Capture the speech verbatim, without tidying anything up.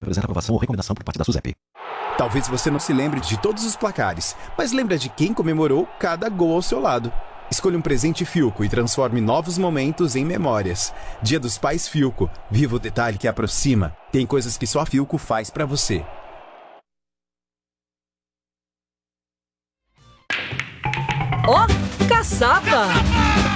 apresenta aprovação ou recomendação por parte da SUSEP. Talvez você não se lembre de todos os placares, mas lembra de quem comemorou cada gol ao seu lado. Escolha um presente Philco e transforme novos momentos em memórias. Dia dos Pais Philco. Viva o detalhe que aproxima. Tem coisas que só a Philco faz pra você. Ó, oh, caçapa!